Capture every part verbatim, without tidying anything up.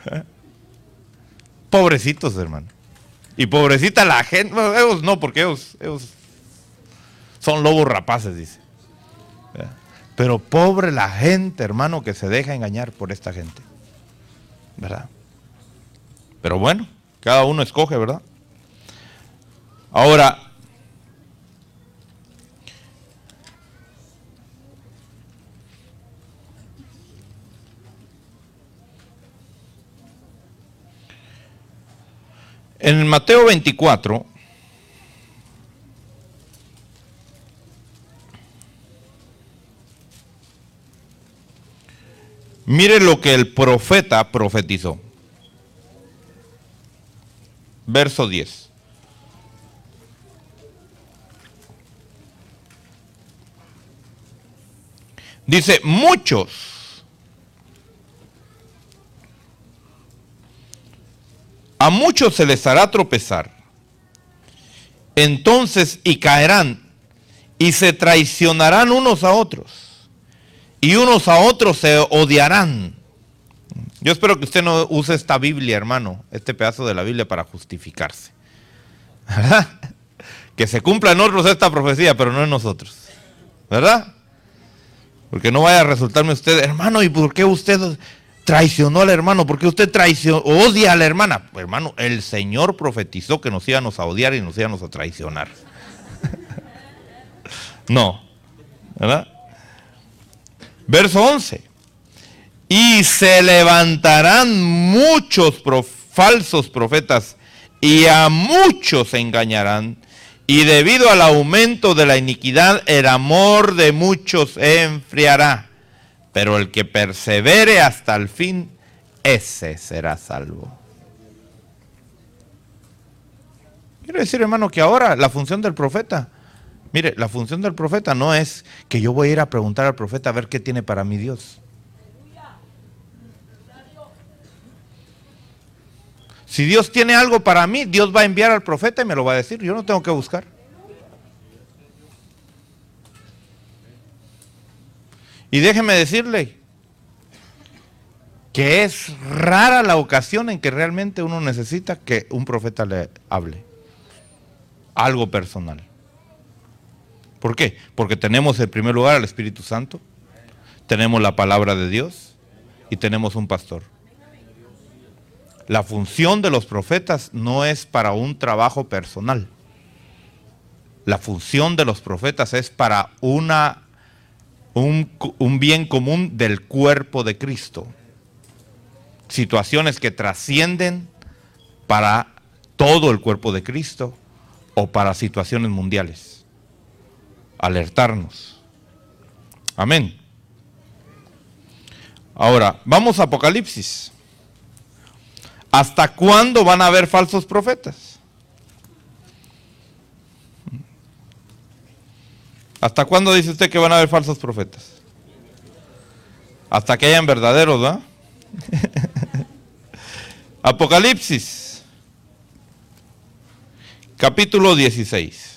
Pobrecitos, hermano. Y pobrecita la gente. Bueno, ellos no, porque ellos, ellos son lobos rapaces, dice. Pero pobre la gente, hermano, que se deja engañar por esta gente, ¿verdad? Pero bueno, cada uno escoge, ¿verdad? Ahora, en Mateo veinticuatro, mire lo que el profeta profetizó. Verso diez. Dice, muchos, a muchos se les hará tropezar, entonces y caerán, y se traicionarán unos a otros, y unos a otros se odiarán. Yo espero que usted no use esta Biblia, hermano, este pedazo de la Biblia para justificarse. ¿Verdad? Que se cumpla en otros esta profecía, pero no en nosotros. ¿Verdad? Porque no vaya a resultarme usted, hermano, ¿y por qué usted traicionó al hermano? ¿Por qué usted traicionó, odia a la hermana? Hermano, el Señor profetizó que nos íbamos a odiar y nos íbamos a traicionar. No. ¿Verdad? Verso once. Y se levantarán muchos prof- falsos profetas y a muchos engañarán, y debido al aumento de la iniquidad el amor de muchos se enfriará, pero el que persevere hasta el fin, ese será salvo. Quiero decir, hermano, que ahora la función del profeta, mire, la función del profeta no es que yo voy a ir a preguntar al profeta a ver qué tiene para mí Dios. Si Dios tiene algo para mí, Dios va a enviar al profeta y me lo va a decir. Yo no tengo que buscar. Y déjeme decirle que es rara la ocasión en que realmente uno necesita que un profeta le hable algo personal. ¿Por qué? Porque tenemos en primer lugar al Espíritu Santo, tenemos la palabra de Dios y tenemos un pastor. La función de los profetas no es para un trabajo personal. La función de los profetas es para una, un, un bien común del cuerpo de Cristo. Situaciones que trascienden para todo el cuerpo de Cristo o para situaciones mundiales. Alertarnos. Amén. Ahora, vamos a Apocalipsis. ¿Hasta cuándo van a haber falsos profetas? ¿Hasta cuándo dice usted que van a haber falsos profetas? Hasta que hayan verdaderos, ¿verdad? Apocalipsis, capítulo dieciséis.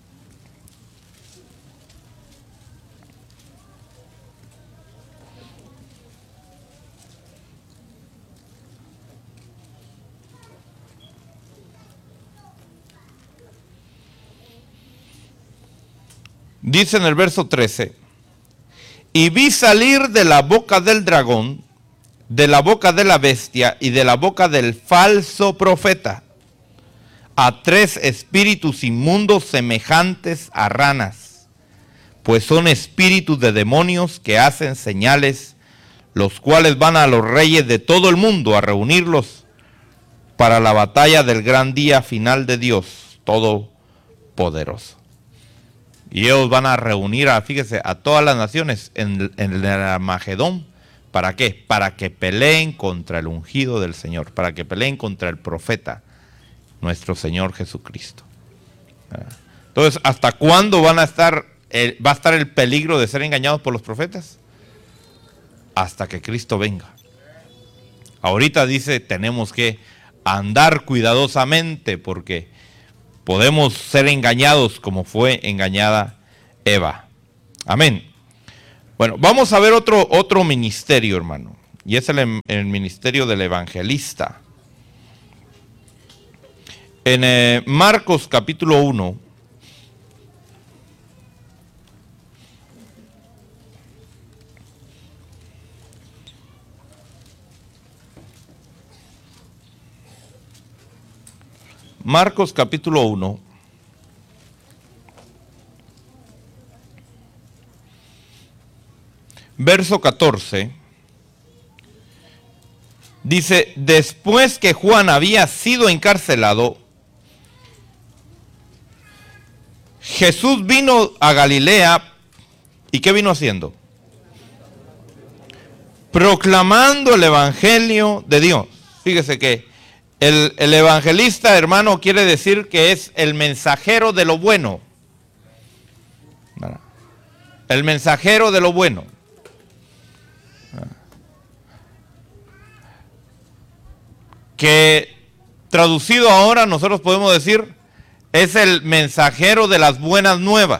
Dice en el verso trece, y vi salir de la boca del dragón, de la boca de la bestia y de la boca del falso profeta, a tres espíritus inmundos semejantes a ranas, pues son espíritus de demonios que hacen señales, los cuales van a los reyes de todo el mundo a reunirlos para la batalla del gran día final de Dios Todopoderoso. Y ellos van a reunir, a, fíjese, a todas las naciones en, en el Armagedón. ¿Para qué? Para que peleen contra el ungido del Señor, para que peleen contra el profeta, nuestro Señor Jesucristo. Entonces, ¿hasta cuándo van a estar, eh, va a estar el peligro de ser engañados por los profetas? Hasta que Cristo venga. Ahorita dice, tenemos que andar cuidadosamente porque podemos ser engañados como fue engañada Eva. Amén. Bueno, vamos a ver otro, otro ministerio, hermano. y es el, el ministerio del evangelista. En eh, Marcos capítulo uno, Marcos capítulo uno, verso catorce, dice, después que Juan había sido encarcelado, Jesús vino a Galilea, ¿y qué vino haciendo? Proclamando el evangelio de Dios. Fíjese que el, el evangelista, hermano, quiere decir que es el mensajero de lo bueno. El mensajero de lo bueno. Que traducido ahora nosotros podemos decir es el mensajero de las buenas nuevas.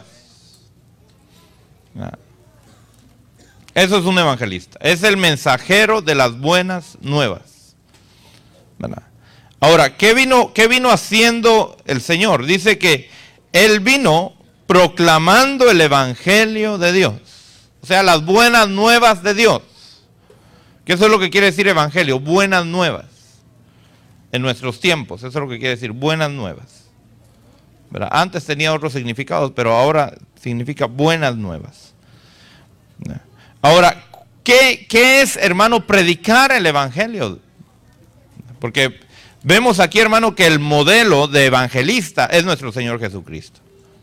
Eso es un evangelista. Es el mensajero de las buenas nuevas. ¿Verdad? Ahora, ¿qué vino, qué vino haciendo el Señor? Dice que Él vino proclamando el evangelio de Dios. O sea, las buenas nuevas de Dios. Que eso es lo que quiere decir evangelio, buenas nuevas. En nuestros tiempos, eso es lo que quiere decir, buenas nuevas. ¿Verdad? Antes tenía otros significados, pero ahora significa buenas nuevas. Ahora, ¿qué, qué es, hermano, predicar el evangelio? Porque vemos aquí, hermano, que el modelo de evangelista es nuestro Señor Jesucristo.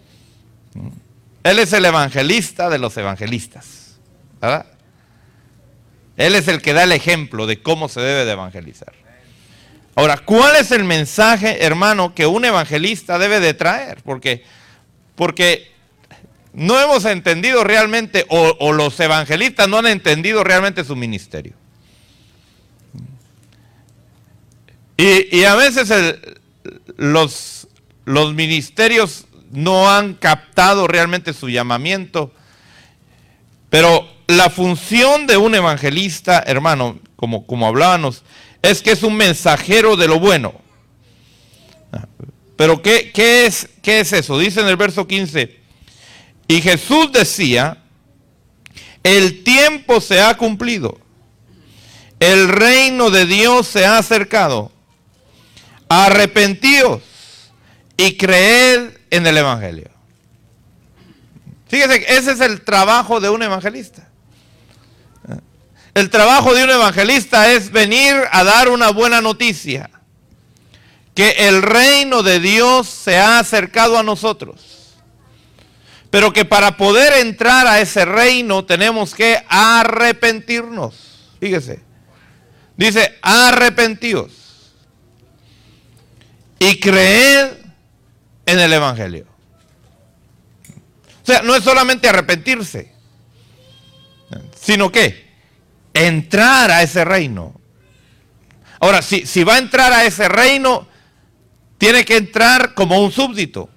Él es el evangelista de los evangelistas, ¿verdad? Él es el que da el ejemplo de cómo se debe de evangelizar. Ahora, ¿cuál es el mensaje, hermano, que un evangelista debe de traer? Porque, porque no hemos entendido realmente, o, o los evangelistas no han entendido realmente su ministerio. Y, y a veces el, los, los ministerios no han captado realmente su llamamiento. Pero la función de un evangelista, hermano, como, como hablábamos, es que es un mensajero de lo bueno. Pero ¿qué, qué, es, ¿qué es eso? Dice en el verso quince, y Jesús decía, el tiempo se ha cumplido, el reino de Dios se ha acercado, arrepentíos y creed en el evangelio. Fíjese, ese es el trabajo de un evangelista. El trabajo de un evangelista es venir a dar una buena noticia. Que el reino de Dios se ha acercado a nosotros. Pero que para poder entrar a ese reino tenemos que arrepentirnos. Fíjese. Dice, arrepentíos. Y creed en el evangelio. O sea, no es solamente arrepentirse. Sino que entrar a ese reino. Ahora, si, si va a entrar a ese reino, tiene que entrar como un súbdito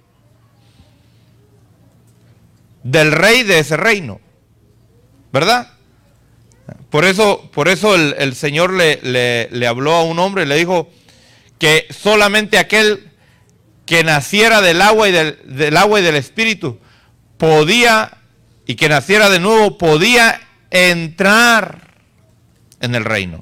del rey de ese reino, ¿verdad? Por eso, por eso el, el Señor le, le, le habló a un hombre y le dijo que solamente aquel que naciera del agua y del, del agua y del Espíritu podía, y que naciera de nuevo, podía entrar en el reino.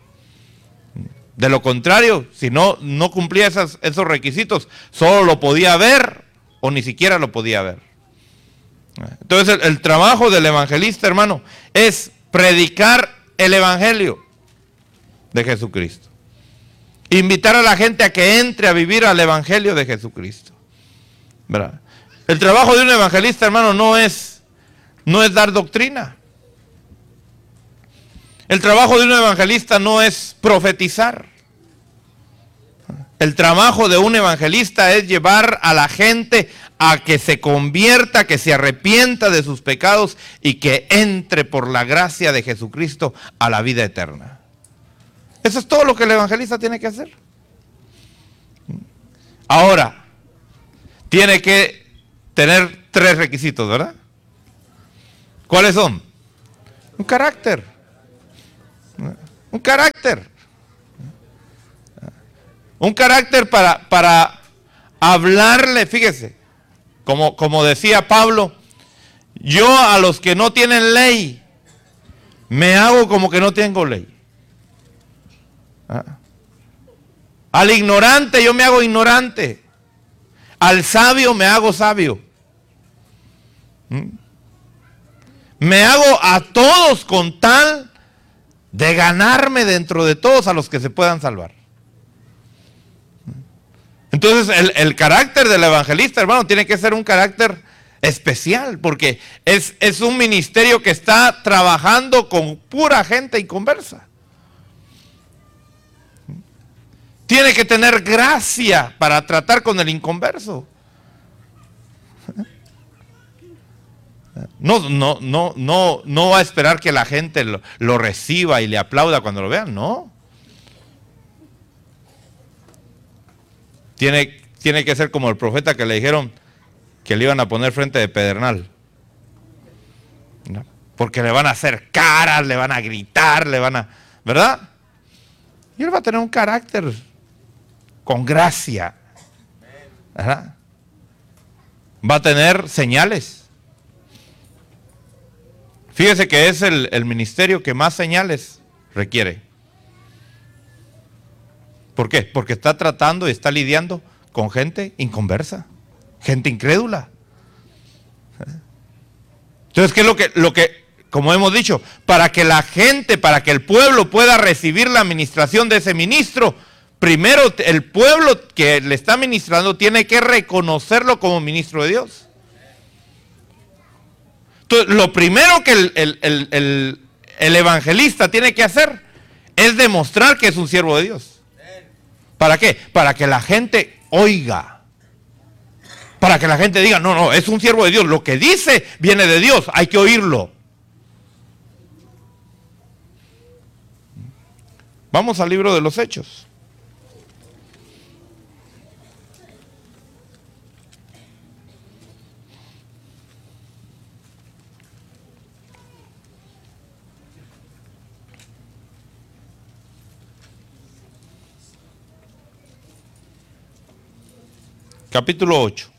De lo contrario, si no, no cumplía esas, esos requisitos, solo lo podía ver o ni siquiera lo podía ver. Entonces el, el trabajo del evangelista, hermano, es predicar el evangelio de Jesucristo. Invitar a la gente a que entre a vivir al evangelio de Jesucristo. ¿Verdad? El trabajo de un evangelista, hermano, no es, no es dar doctrina. El trabajo de un evangelista no es profetizar. El trabajo de un evangelista es llevar a la gente a que se convierta, que se arrepienta de sus pecados y que entre por la gracia de Jesucristo a la vida eterna. Eso es todo lo que el evangelista tiene que hacer. Ahora, tiene que tener tres requisitos, ¿verdad? ¿Cuáles son? Un carácter. Un carácter. Un carácter para, para hablarle, fíjese, como, como decía Pablo, yo a los que no tienen ley, me hago como que no tengo ley. ¿Ah? Al ignorante yo me hago ignorante. Al sabio me hago sabio. ¿Mm? Me hago a todos con tal de ganarme dentro de todos a los que se puedan salvar. Entonces el, el carácter del evangelista, hermano, tiene que ser un carácter especial, porque es, es un ministerio que está trabajando con pura gente inconversa. Tiene que tener gracia para tratar con el inconverso. No, no, no, no, no va a esperar que la gente lo, lo reciba y le aplauda cuando lo vean, no. Tiene, tiene que ser como el profeta que le dijeron que le iban a poner frente de pedernal. ¿No? Porque le van a hacer caras, le van a gritar, le van a... ¿verdad? Y él va a tener un carácter con gracia. ¿Verdad? Va a tener señales. Fíjese que es el, el ministerio que más señales requiere. ¿Por qué? Porque está tratando y está lidiando con gente inconversa, gente incrédula. Entonces, ¿qué es lo que, lo que, como hemos dicho, para que la gente, para que el pueblo pueda recibir la administración de ese ministro, primero el pueblo que le está ministrando tiene que reconocerlo como ministro de Dios. Entonces, lo primero que el, el, el, el, el evangelista tiene que hacer es demostrar que es un siervo de Dios. ¿Para qué? Para que la gente oiga. Para que la gente diga, no, no, es un siervo de Dios. Lo que dice viene de Dios, hay que oírlo. Vamos al libro de los Hechos. Capítulo ocho.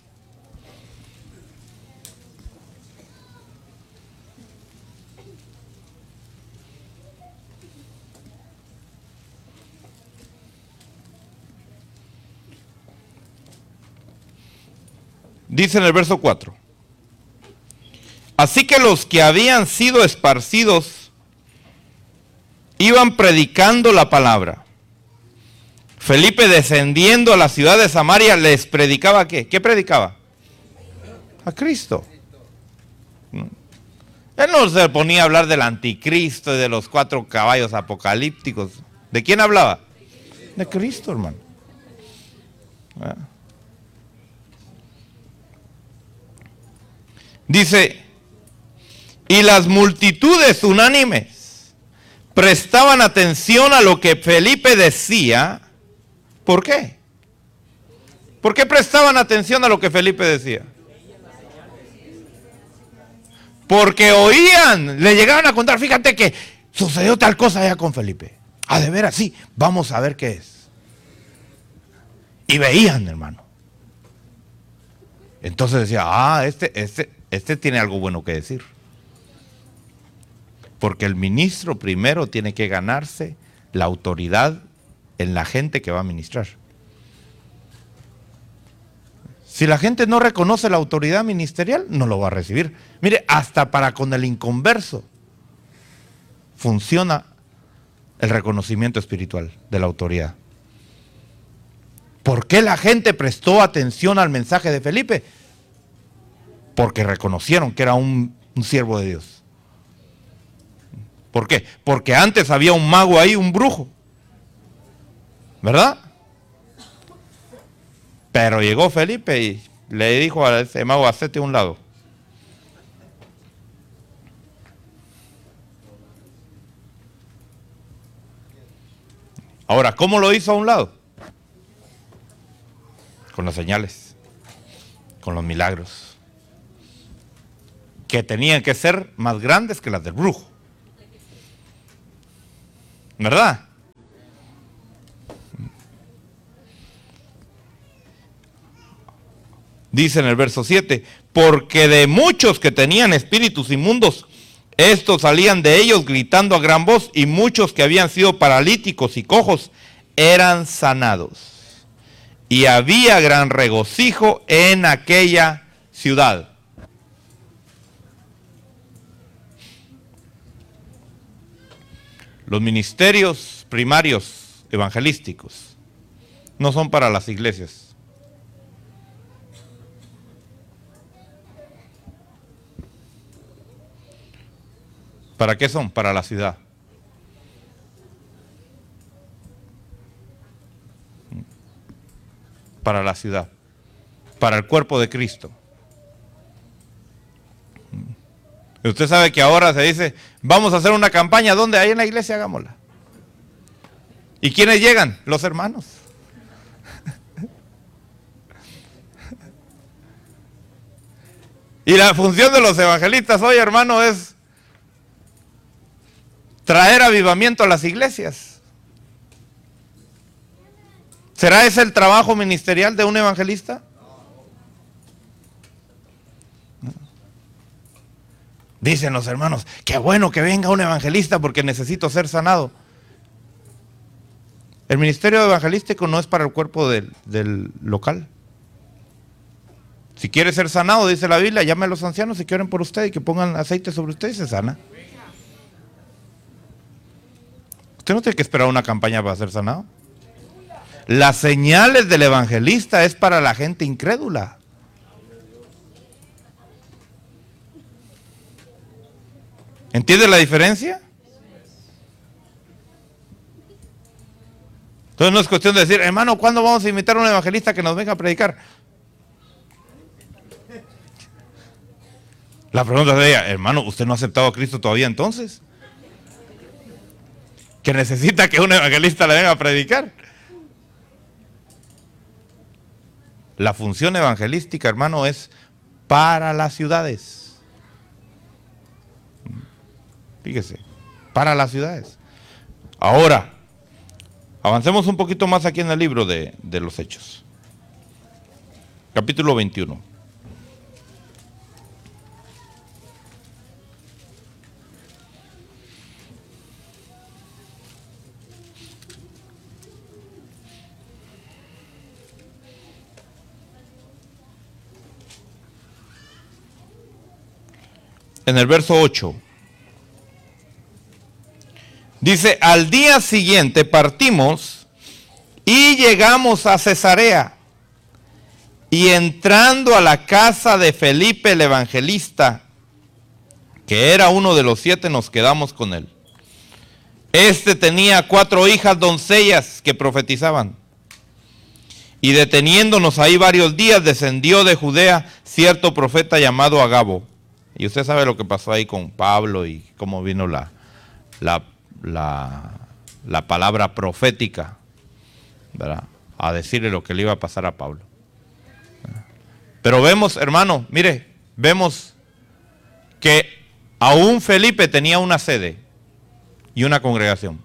Dice en el verso cuatro. Así que los que habían sido esparcidos iban predicando la palabra. Felipe, descendiendo a la ciudad de Samaria, les predicaba ¿qué? ¿Qué predicaba? A Cristo. Él no se ponía a hablar del anticristo y de los cuatro caballos apocalípticos. ¿De quién hablaba? De Cristo, hermano. ¿Ah? Dice, y las multitudes unánimes prestaban atención a lo que Felipe decía. ¿Por qué? ¿Por qué prestaban atención a lo que Felipe decía? Porque oían, le llegaban a contar, fíjate que sucedió tal cosa allá con Felipe. Ah, de veras, sí, vamos a ver qué es. Y veían, hermano. Entonces decía, ah, este, este, este tiene algo bueno que decir. Porque el ministro primero tiene que ganarse la autoridad en la gente que va a ministrar. Si la gente no reconoce la autoridad ministerial, no lo va a recibir. Mire, hasta para con el inconverso funciona el reconocimiento espiritual de la autoridad. ¿Por qué la gente prestó atención al mensaje de Felipe? Porque reconocieron que era un, un siervo de Dios. ¿Por qué? Porque antes había un mago ahí, un brujo. ¿Verdad? Pero llegó Felipe y le dijo a ese mago, hacete a un lado. Ahora, ¿cómo lo hizo a un lado? Con las señales, con los milagros, que tenían que ser más grandes que las del brujo. ¿Verdad? Dice en el verso siete, porque de muchos que tenían espíritus inmundos, estos salían de ellos gritando a gran voz, y muchos que habían sido paralíticos y cojos eran sanados. Y había gran regocijo en aquella ciudad. Los ministerios primarios evangelísticos no son para las iglesias. ¿Para qué son? Para la ciudad. Para la ciudad. Para el cuerpo de Cristo. Y usted sabe que ahora se dice, vamos a hacer una campaña, ¿dónde? Ahí en la iglesia, hagámosla. ¿Y quiénes llegan? Los hermanos. Y la función de los evangelistas hoy, hermano, es traer avivamiento a las iglesias. ¿Será ese el trabajo ministerial de un evangelista? Dicen los hermanos, qué bueno que venga un evangelista porque necesito ser sanado. El ministerio evangelístico no es para el cuerpo del, del local. Si quiere ser sanado, dice la Biblia, llame a los ancianos y que oren por usted y que pongan aceite sobre usted y se sana. Usted no tiene que esperar una campaña para ser sanado. Las señales del evangelista es para la gente incrédula. ¿Entiende la diferencia? Entonces no es cuestión de decir, hermano, ¿cuándo vamos a invitar a un evangelista que nos venga a predicar? La pregunta es de ella, hermano, ¿usted no ha aceptado a Cristo todavía entonces? Que necesita que un evangelista le venga a predicar. La función evangelística, hermano, es para las ciudades. Fíjese, para las ciudades. Ahora, avancemos un poquito más aquí en el libro de, de los Hechos. Capítulo veintiuno. En el verso ocho. Dice, al día siguiente partimos y llegamos a Cesarea. Y entrando a la casa de Felipe el evangelista, que era uno de los siete, nos quedamos con él. Este tenía cuatro hijas doncellas que profetizaban. Y deteniéndonos ahí varios días, descendió de Judea cierto profeta llamado Agabo. Y usted sabe lo que pasó ahí con Pablo y cómo vino la, la, la, la palabra profética, ¿verdad?, a decirle lo que le iba a pasar a Pablo. Pero vemos, hermano, mire, vemos que aún Felipe tenía una sede y una congregación.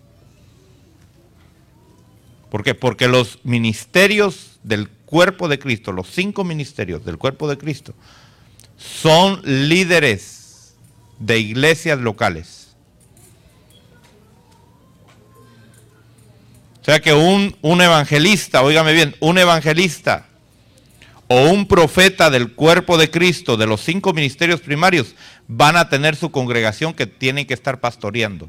¿Por qué? Porque los ministerios del cuerpo de Cristo, los cinco ministerios del cuerpo de Cristo, son líderes de iglesias locales. O sea que un, un evangelista, óigame bien, un evangelista o un profeta del cuerpo de Cristo, de los cinco ministerios primarios, van a tener su congregación que tienen que estar pastoreando.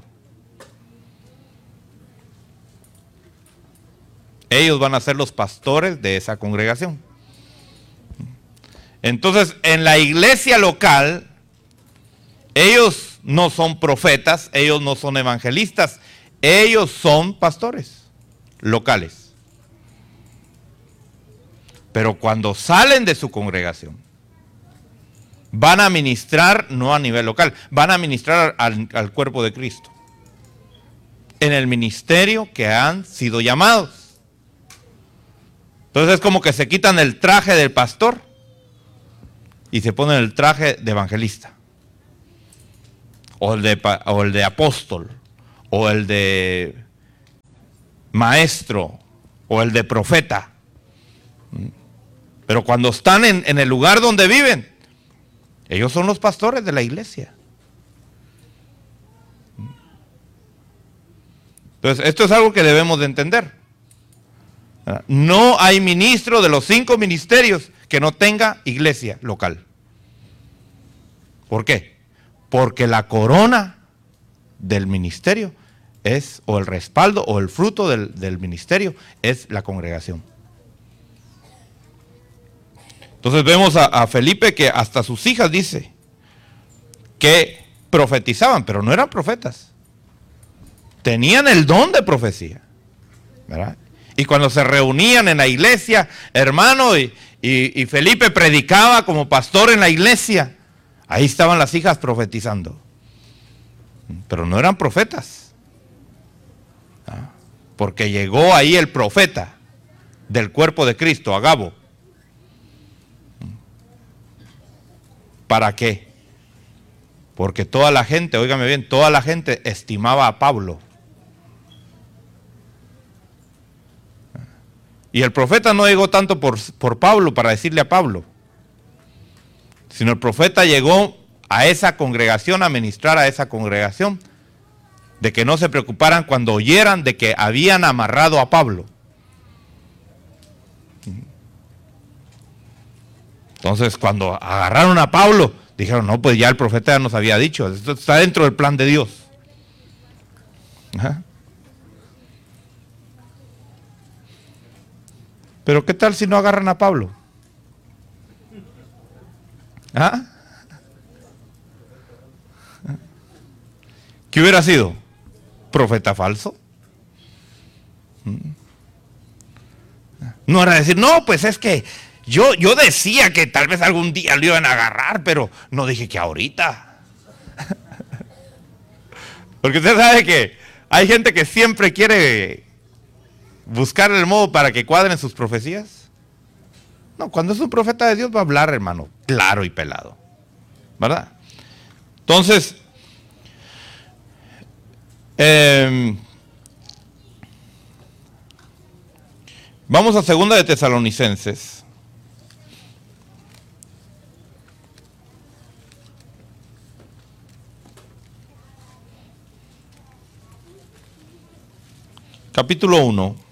Ellos van a ser los pastores de esa congregación. Entonces, en la iglesia local, ellos no son profetas, ellos no son evangelistas, ellos son pastores locales. Pero cuando salen de su congregación, van a ministrar, no a nivel local, van a ministrar al, al cuerpo de Cristo, en el ministerio que han sido llamados. Entonces es como que se quitan el traje del pastor y se ponen el traje de evangelista, o el de, o el de apóstol, o el de maestro o el de profeta. Pero cuando están en, en el lugar donde viven, ellos son los pastores de la iglesia. Entonces, esto es algo que debemos de entender. No hay ministro de los cinco ministerios que no tenga iglesia local. ¿Por qué? Porque la corona del ministerio es, o el respaldo, o el fruto del, del ministerio, es la congregación. Entonces vemos a, a Felipe que hasta sus hijas dice que profetizaban, pero no eran profetas. Tenían el don de profecía, ¿verdad? Y cuando se reunían en la iglesia, hermano, y, y, y Felipe predicaba como pastor en la iglesia, ahí estaban las hijas profetizando. Pero no eran profetas. ¿Ah? Porque llegó ahí el profeta del cuerpo de Cristo, Agabo. ¿Para qué? Porque toda la gente, óigame bien, toda la gente estimaba a Pablo. Y el profeta no llegó tanto por, por Pablo para decirle a Pablo, sino el profeta llegó a esa congregación, a ministrar a esa congregación, de que no se preocuparan cuando oyeran de que habían amarrado a Pablo. Entonces, cuando agarraron a Pablo, dijeron, no, pues ya el profeta ya nos había dicho, esto está dentro del plan de Dios. Ajá. Pero ¿qué tal si no agarran a Pablo? ¿Ah? ¿Qué hubiera sido? ¿Profeta falso? No era decir, no, pues es que yo, yo decía que tal vez algún día lo iban a agarrar, pero no dije que ahorita. Porque usted sabe que hay gente que siempre quiere buscar el modo para que cuadren sus profecías. No, cuando es un profeta de Dios va a hablar, hermano, claro y pelado, ¿verdad? Entonces, eh, vamos a segunda de Tesalonicenses. Capítulo uno.